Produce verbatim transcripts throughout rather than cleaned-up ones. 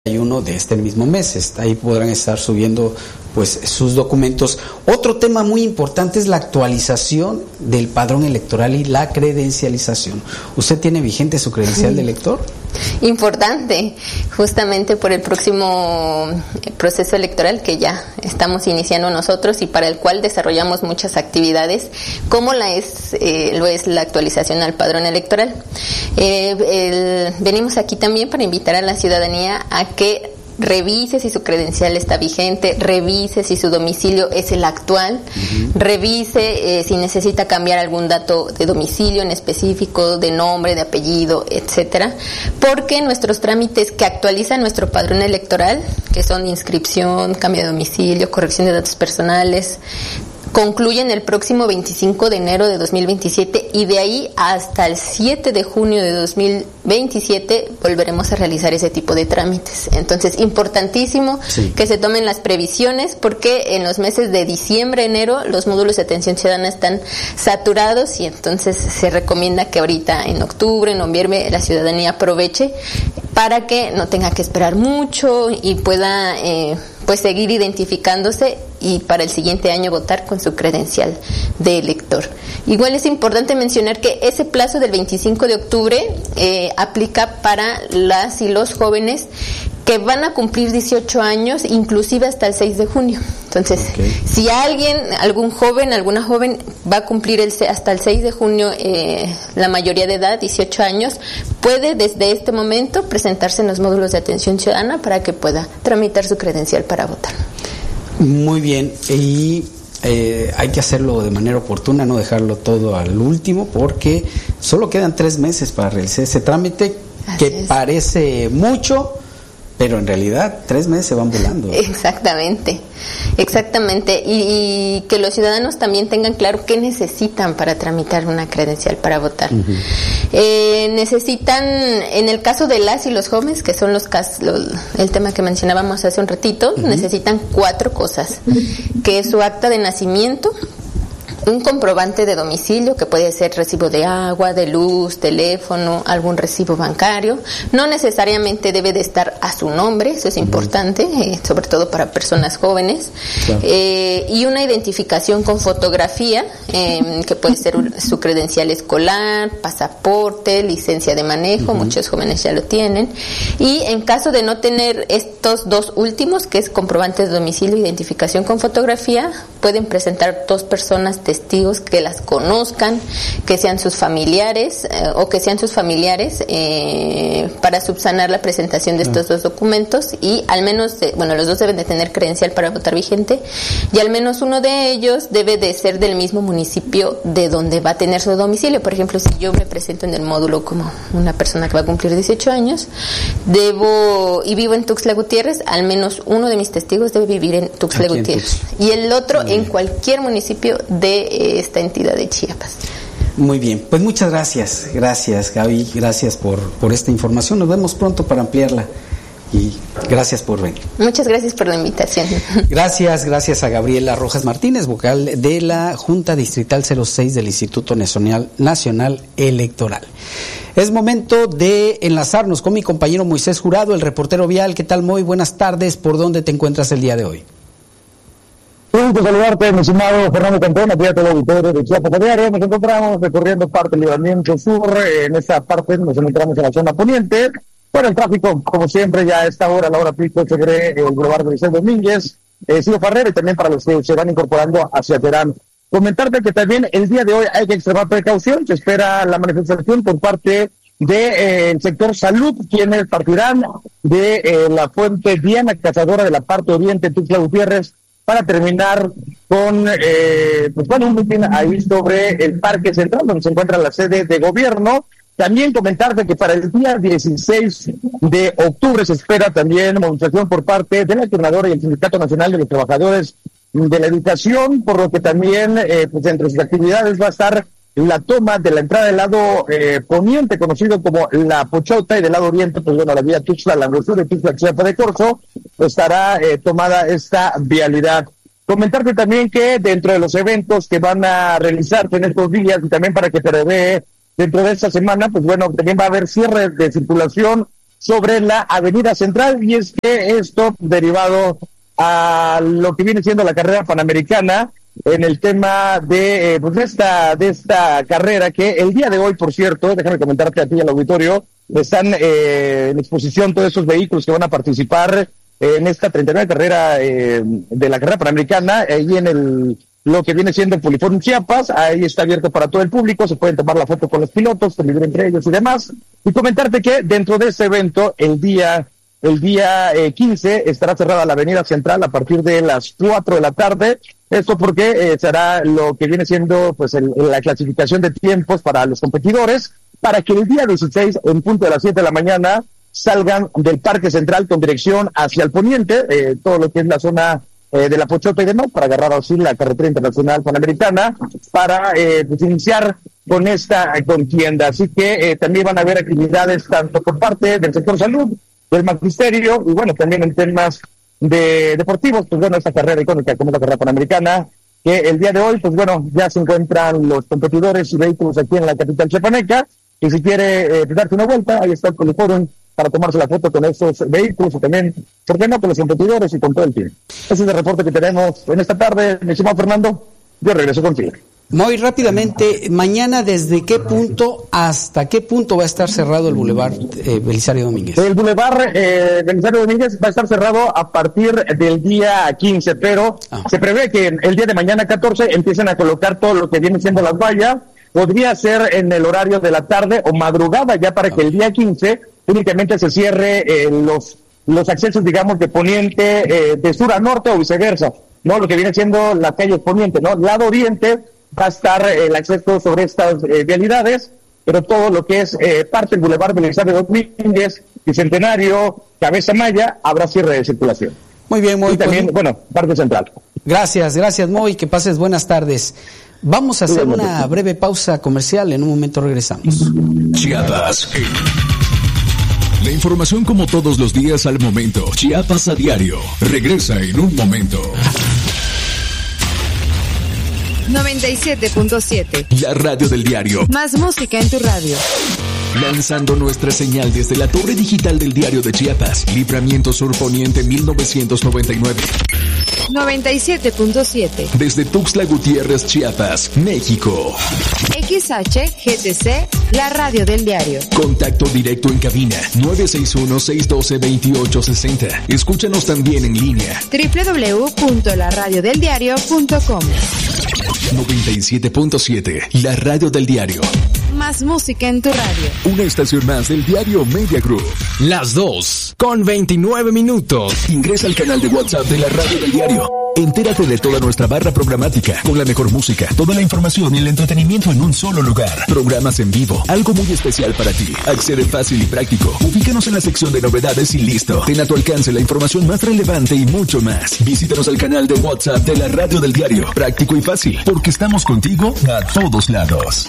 uno de este mismo mes. Ahí podrán estar subiendo pues sus documentos. Otro tema muy importante es la actualización del padrón electoral y la credencialización. ¿Usted tiene vigente su credencial de elector? Importante, justamente por el próximo proceso electoral que ya estamos iniciando nosotros y para el cual desarrollamos muchas actividades, como la es eh, lo es la actualización al padrón electoral. Eh, el, venimos aquí también para invitar a la ciudadanía a que revise si su credencial está vigente, revise si su domicilio es el actual, uh-huh. revise eh, si necesita cambiar algún dato de domicilio en específico, de nombre, de apellido, etcétera, porque nuestros trámites que actualizan nuestro padrón electoral, que son inscripción, cambio de domicilio, corrección de datos personales, concluyen el próximo veinticinco de enero de dos mil veintisiete y de ahí hasta el siete de junio de dos mil veintisiete volveremos a realizar ese tipo de trámites. Entonces, importantísimo sí. que se tomen las previsiones porque en los meses de diciembre, enero, los módulos de atención ciudadana están saturados y entonces se recomienda que ahorita en octubre, noviembre, la ciudadanía aproveche para que no tenga que esperar mucho y pueda eh, pues seguir identificándose y para el siguiente año votar con su credencial de elector. Igual es importante mencionar que ese plazo del veinticinco de octubre eh, aplica para las y los jóvenes que van a cumplir dieciocho años, inclusive hasta el seis de junio. Entonces, okay. si alguien, algún joven, alguna joven va a cumplir el, hasta el seis de junio eh, la mayoría de edad, dieciocho años, puede desde este momento presentarse en los módulos de atención ciudadana para que pueda tramitar su credencial para votar. Muy bien, y eh, hay que hacerlo de manera oportuna, no dejarlo todo al último, porque solo quedan tres meses para realizar ese trámite. Así que es. Parece mucho, pero en realidad tres meses se van volando. Exactamente, exactamente. Y, y que los ciudadanos también tengan claro qué necesitan para tramitar una credencial para votar. Uh-huh. Eh, necesitan, en el caso de las y los jóvenes, que son los casos, los, el tema que mencionábamos hace un ratito, uh-huh. necesitan cuatro cosas, que es su acta de nacimiento, un comprobante de domicilio, que puede ser recibo de agua, de luz, teléfono, algún recibo bancario. No necesariamente debe de estar a su nombre, eso es importante, eh, sobre todo para personas jóvenes. Claro. Eh, y una identificación con fotografía, eh, que puede ser su credencial escolar, pasaporte, licencia de manejo, uh-huh. muchos jóvenes ya lo tienen. Y en caso de no tener estos dos últimos, que es comprobante de domicilio e identificación con fotografía, pueden presentar dos personas testigos que las conozcan, que sean sus familiares eh, o que sean sus familiares eh, para subsanar la presentación de estos dos documentos y al menos, de, bueno, los dos deben de tener credencial para votar vigente y al menos uno de ellos debe de ser del mismo municipio de donde va a tener su domicilio. Por ejemplo, si yo me presento en el módulo como una persona que va a cumplir dieciocho años, debo y vivo en Tuxtla Gutiérrez, al menos uno de mis testigos debe vivir en Tuxtla Aquí Gutiérrez en y el otro en cualquier municipio de esta entidad de Chiapas. Muy bien, pues muchas gracias, gracias Gaby, gracias por, por esta información, nos vemos pronto para ampliarla y gracias por venir. Muchas gracias por la invitación. Gracias, gracias a Gabriela Rojas Martínez, vocal de la Junta Distrital cero seis del Instituto Nacional, Nacional Electoral. Es momento de enlazarnos con mi compañero Moisés Jurado, el reportero vial. ¿Qué tal, Moy? Buenas tardes, ¿por dónde te encuentras el día de hoy? Un gusto saludarte, mi estimado Fernando Cantón, aquí a todo el auditorio de Chiapas Diario. Nos encontramos recorriendo parte del libramiento sur. En esta parte nos encontramos en la zona poniente. Bueno, el tráfico, como siempre, ya a esta hora, a la hora pico, se cree el Boulevard de Liceo Domínguez, eh, Silvio Farrera, y también para los que se van incorporando hacia Terán. Comentarte que también el día de hoy hay que extremar precaución. Se espera la manifestación por parte del de, eh, sector salud, quienes partirán de eh, la fuente Diana Cazadora de la parte oriente de Tuxtla Gutiérrez, para terminar con, eh, pues bueno, un mitin ahí sobre el Parque Central, donde se encuentra la sede de gobierno. También comentarte que para el día dieciséis de octubre se espera también movilización por parte de la Gobernadora y el Sindicato Nacional de los Trabajadores de la Educación, por lo que también, eh, pues entre sus actividades va a estar la toma de la entrada del lado eh, poniente, conocido como la Pochota, y del lado oriente, pues bueno, la vía Tuxtla, la Angostura de Tuxtla, Chiapas de Corzo, pues estará eh, tomada esta vialidad. Comentarte también que dentro de los eventos que van a realizarse en estos días y también para que prevé dentro de esta semana, pues bueno, también va a haber cierre de circulación sobre la Avenida Central, y es que esto derivado a lo que viene siendo la carrera panamericana, en el tema de, eh, pues de esta, de esta carrera, que el día de hoy, por cierto, déjame comentarte a ti al auditorio, están eh, en exposición todos esos vehículos que van a participar eh, en esta treinta y nueve carrera eh, de la carrera panamericana, ahí en el lo que viene siendo el Poliforum Chiapas. Ahí está abierto para todo el público, se pueden tomar la foto con los pilotos, convivir entre ellos y demás, y comentarte que dentro de este evento, el día el día eh, quince, estará cerrada la Avenida Central a partir de las cuatro de la tarde, esto porque eh, será lo que viene siendo pues el, la clasificación de tiempos para los competidores, para que el día dieciséis, en punto de las siete de la mañana, salgan del Parque Central con dirección hacia el poniente, eh, todo lo que es la zona Eh, de la Pochota y demás, para agarrar así la carretera internacional panamericana, para eh, pues, iniciar con esta contienda. Así que eh, también van a haber actividades tanto por parte del sector salud, del magisterio, y bueno, también en temas de deportivos, pues bueno, esta carrera icónica como es la carrera panamericana, que el día de hoy, pues bueno, ya se encuentran los competidores y vehículos aquí en la capital chiapaneca, y si quiere eh, darse una vuelta, ahí está el Poliforum para tomarse la foto con esos vehículos y también, ¿por qué no?, con los competidores y con todo el team. Ese es el reporte que tenemos en esta tarde. Mi estimado Fernando, yo regreso contigo. Muy rápidamente, mañana, ¿desde qué punto hasta qué punto va a estar cerrado el Boulevard eh, Belisario Domínguez? El Boulevard eh, Belisario Domínguez va a estar cerrado a partir del día quince, pero ah. se prevé que el día de mañana catorce empiecen a colocar todo lo que viene siendo las vallas. Podría ser en el horario de la tarde o madrugada, ya para ah. que el día quince únicamente se cierre eh, los los accesos, digamos, de poniente, eh, de sur a norte o viceversa, ¿no? Lo que viene siendo la calle poniente, ¿no? Lado oriente va a estar eh, el acceso sobre estas eh, vialidades, pero todo lo que es eh, parte del Boulevard Belisario Domínguez, Bicentenario, Cabeza Maya, habrá cierre de circulación. Muy bien, muy bien. Y también, pues, bueno, Parque Central. Gracias, gracias, Moy, que pases buenas tardes. Vamos a hacer una breve pausa comercial, en un momento regresamos. Chiapas. La información como todos los días al momento. Chiapas a diario. Regresa en un momento. noventa y siete punto siete. La radio del diario. Más música en tu radio. Lanzando nuestra señal desde la torre digital del Diario de Chiapas. Libramiento Sur Poniente mil novecientos noventa y nueve. noventa y siete punto siete. Desde Tuxtla Gutiérrez, Chiapas, México. X H G T C, la radio del diario. Contacto directo en cabina nueve seis uno, seis uno dos, dos ocho seis cero. Escúchanos también en línea. doble u doble u doble u punto la radio del diario punto com. noventa y siete punto siete, la radio del diario. Más música en tu radio. Una estación más del diario Media Group. Las dos, con veintinueve minutos. Ingresa al canal de WhatsApp de la radio del diario. Entérate de toda nuestra barra programática, con la mejor música, toda la información y el entretenimiento en un solo lugar. Programas en vivo, algo muy especial para ti. Accede fácil y práctico. Ubícanos en la sección de novedades y listo. Ten a tu alcance la información más relevante y mucho más. Visítanos al canal de WhatsApp de la radio del diario. Práctico y fácil, porque estamos contigo a todos lados.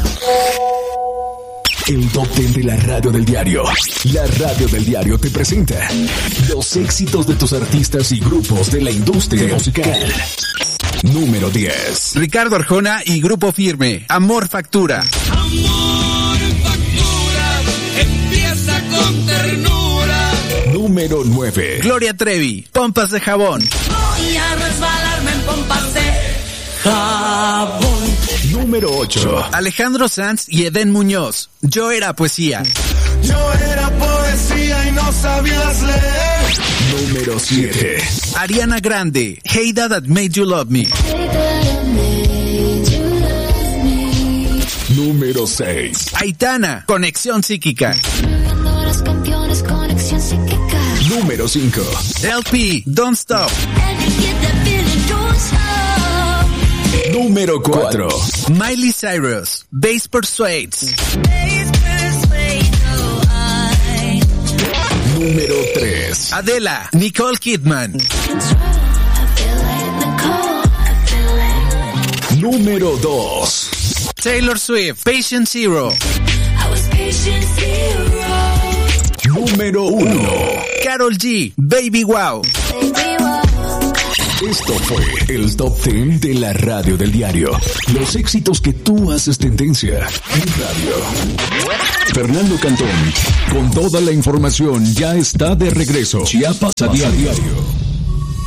El top ten de la radio del diario. La radio del diario te presenta los éxitos de tus artistas y grupos de la industria musical. Número diez. Ricardo Arjona y Grupo Firme. Amor Factura. Amor Factura. Empieza con ternura. Número nueve. Gloria Trevi. Pompas de jabón. Voy a resbalarme en pompas de jabón. Número ocho. Alejandro Sanz y Edén Muñoz. Yo era poesía. Yo era poesía y no sabías leer. Número siete. Ariana Grande. Hey Dad That Made You Love Me. Número seis. Aitana. Conexión Psíquica. Número cinco. L P. Don't Stop. Número cuatro. Miley Cyrus. Bass Persuades. Número tres. Adela. Nicole Kidman. Número dos. Taylor Swift. Patient Zero. Número uno. Karol G. Baby Wow. Esto fue el Top diez de la radio del diario. Los éxitos que tú haces tendencia en radio. Fernando Cantón, con toda la información, ya está de regreso. Chiapas a diario.